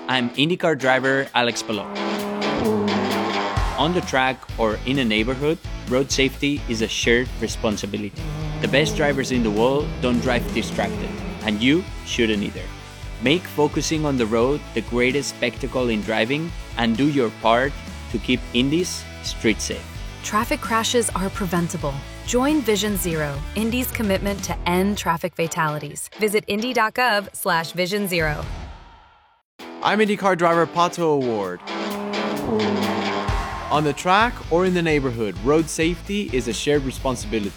I'm IndyCar driver Alex Palou. On the track or in a neighborhood, road safety is a shared responsibility. The best drivers in the world don't drive distracted, and you shouldn't either. Make focusing on the road the greatest spectacle in driving, and do your part to keep Indy's street safe. Traffic crashes are preventable. Join Vision Zero, Indy's commitment to end traffic fatalities. Visit indy.gov/Vision Zero. I'm IndyCar driver Pato O'Ward. On the track or in the neighborhood, road safety is a shared responsibility.